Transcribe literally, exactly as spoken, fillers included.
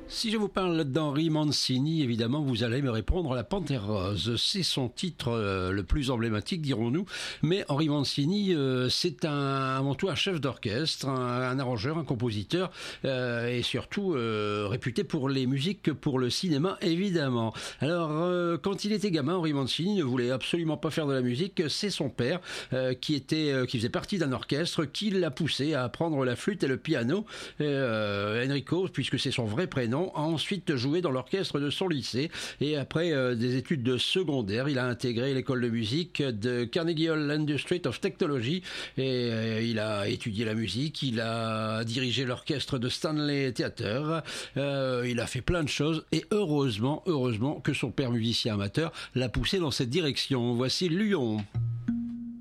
Si je vous parle d'Henry Mancini, évidemment, vous allez me répondre La Panthère Rose. C'est son titre euh, le plus emblématique, dirons-nous. Mais Henry Mancini, euh, c'est un, avant tout un chef d'orchestre, un, un arrangeur, un compositeur, euh, et surtout euh, réputé pour les musiques pour le cinéma, évidemment. Alors, euh, quand il était gamin, Henry Mancini ne voulait absolument pas faire de la musique. C'est son père euh, qui était, euh, qui faisait partie d'un orchestre, qui l'a poussé à apprendre la flûte et le piano. Euh, Enrico, puisque c'est son vrai prénom, a ensuite joué dans l'orchestre de son lycée et après euh, des études de secondaire, il a intégré l'école de musique de Carnegie Hall Institute of Technology et euh, il a étudié la musique, il a dirigé l'orchestre de Stanley Theatre, euh, il a fait plein de choses et heureusement, heureusement que son père musicien amateur l'a poussé dans cette direction. Voici Lyon.